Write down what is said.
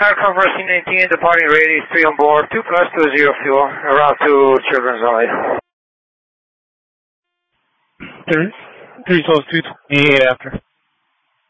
Aircraft Racing 19, departing ready, 3 on board, 2 plus 20 fuel, around to Children's Valley. 312, 228 after.